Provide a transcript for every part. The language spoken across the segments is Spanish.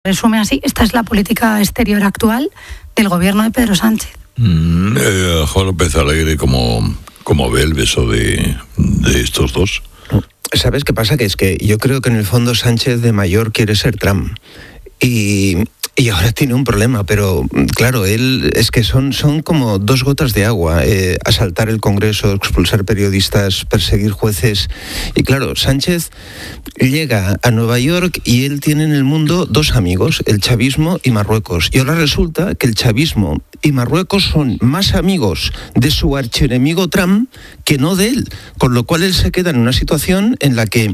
Resume así, esta es la política exterior actual del gobierno de Pedro Sánchez. Juan López Alegre, ¿cómo ve el beso de estos dos? ¿Sabes qué pasa? Que es que yo creo que en el fondo Sánchez de mayor quiere ser Trump. Y ahora tiene un problema, pero claro, él es que son como dos gotas de agua, asaltar el Congreso, expulsar periodistas, perseguir jueces. Y claro, Sánchez llega a Nueva York y él tiene en el mundo dos amigos, el chavismo y Marruecos. Y ahora resulta que el chavismo y Marruecos son más amigos de su archienemigo Trump que no de él, con lo cual él se queda en una situación en la que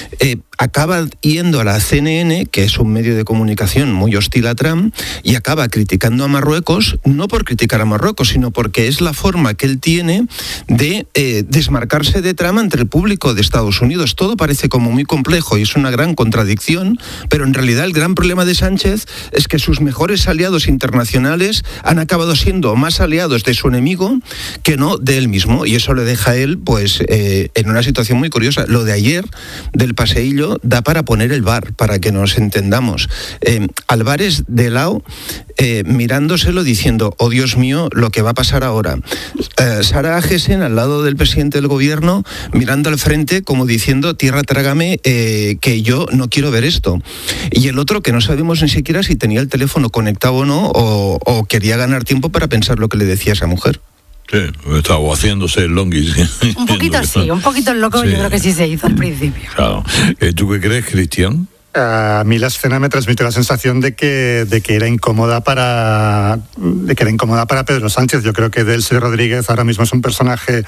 acaba yendo a la CNN, que es un medio de comunicación muy hostil a Trump, y acaba criticando a Marruecos, no por criticar a Marruecos, sino porque es la forma que él tiene de desmarcarse de Trump ante el público de Estados Unidos. Todo parece como muy complejo y es una gran contradicción, pero en realidad el gran problema de Sánchez es que sus mejores aliados internacionales han acabado siendo más aliados de su enemigo que no de él mismo, y eso le deja a él pues en una situación muy curiosa. Lo de ayer del paseillo da para poner el bar, para que nos entendamos. Álvarez de lado mirándoselo diciendo, oh Dios mío, lo que va a pasar ahora. Sara Agesen al lado del presidente del gobierno mirando al frente como diciendo, tierra trágame, que yo no quiero ver esto. Y el otro que no sabemos ni siquiera si tenía el teléfono conectado o no, o quería ganar tiempo para pensar lo que le decía esa mujer. Sí, estaba haciéndose el longuis. Un poquito sí, un poquito loco, sí. Yo creo que sí se hizo al principio. Claro. ¿Tú qué crees, Cristian? A mí la escena me transmitió la sensación de que era incómoda para Pedro Sánchez. Yo creo que Delcy Rodríguez ahora mismo es un personaje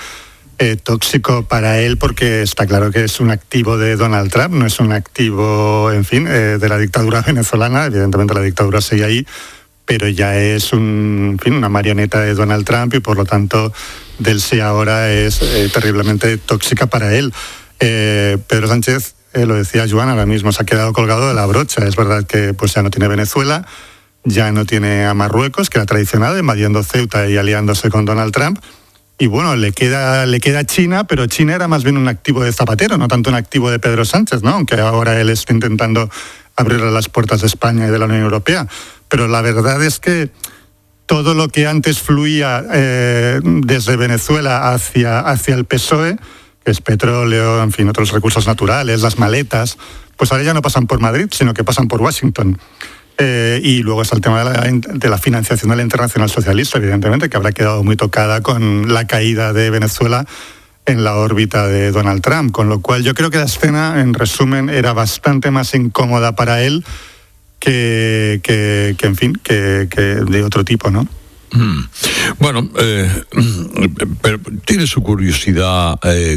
tóxico para él, porque está claro que es un activo de Donald Trump, no es un activo, en fin, de la dictadura venezolana. Evidentemente la dictadura sigue ahí, pero ya es una marioneta de Donald Trump, y por lo tanto Delcy ahora es terriblemente tóxica para él. Pedro Sánchez, lo decía Joan, ahora mismo se ha quedado colgado de la brocha. Es verdad que pues ya no tiene Venezuela, ya no tiene a Marruecos, que era traicionado, invadiendo Ceuta y aliándose con Donald Trump. Y bueno, le queda China, pero China era más bien un activo de Zapatero, no tanto un activo de Pedro Sánchez, ¿no? Aunque ahora él está intentando abrirle las puertas de España y de la Unión Europea. Pero la verdad es que todo lo que antes fluía desde Venezuela hacia el PSOE, que es petróleo, en fin, otros recursos naturales, las maletas, pues ahora ya no pasan por Madrid, sino que pasan por Washington. Y luego está el tema de la financiación de la Internacional Socialista, evidentemente, que habrá quedado muy tocada con la caída de Venezuela en la órbita de Donald Trump. Con lo cual yo creo que la escena, en resumen, era bastante más incómoda para él que de otro tipo, ¿no? Bueno, pero tiene su curiosidad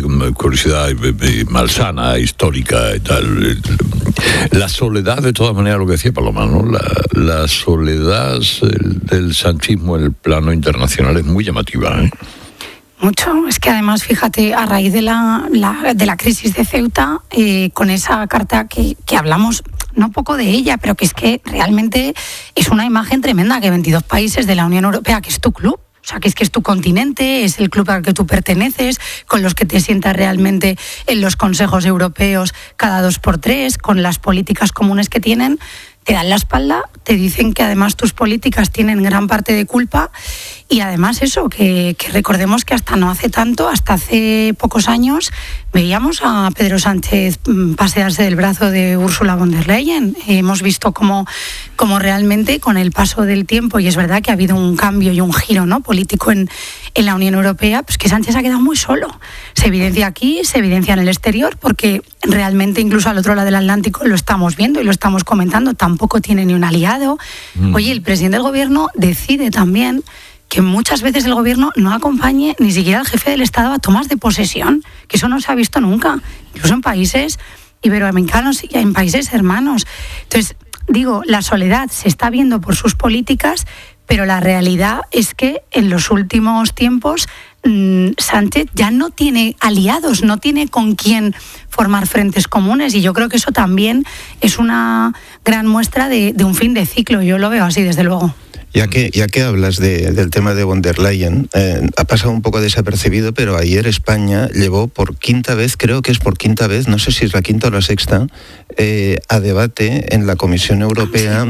malsana, histórica y tal. La soledad, de todas maneras, lo que decía Paloma, ¿no? La soledad del sanchismo en el plano internacional es muy llamativa, ¿eh? Mucho. Es que además, fíjate, a raíz de la crisis de Ceuta, con esa carta que hablamos, no poco de ella, pero que es que realmente es una imagen tremenda, que 22 países de la Unión Europea, que es tu club, o sea, que es tu continente, es el club al que tú perteneces, con los que te sientas realmente en los consejos europeos cada 2x3, con las políticas comunes que tienen, te dan la espalda, te dicen que además tus políticas tienen gran parte de culpa, y además eso, que recordemos que hasta no hace tanto, hasta hace pocos años, veíamos a Pedro Sánchez pasearse del brazo de Ursula von der Leyen. Hemos visto cómo realmente con el paso del tiempo, y es verdad que ha habido un cambio y un giro, ¿no?, político en la Unión Europea, pues que Sánchez ha quedado muy solo. Se evidencia aquí, se evidencia en el exterior, porque realmente incluso al otro lado del Atlántico lo estamos viendo y lo estamos comentando, tampoco tiene ni un aliado. Oye, el presidente del gobierno decide también que muchas veces el gobierno no acompañe ni siquiera al jefe del Estado a tomas de posesión, que eso no se ha visto nunca, incluso en países iberoamericanos y en países hermanos. Entonces, digo, la soledad se está viendo por sus políticas, pero la realidad es que en los últimos tiempos Sánchez ya no tiene aliados, no tiene con quién formar frentes comunes, y yo creo que eso también es una gran muestra de un fin de ciclo. Yo lo veo así, desde luego. Ya que hablas del tema de von der Leyen, ha pasado un poco desapercibido, pero ayer España llevó por quinta vez, creo que es por quinta vez, no sé si es la quinta o la sexta, a debate en la Comisión Europea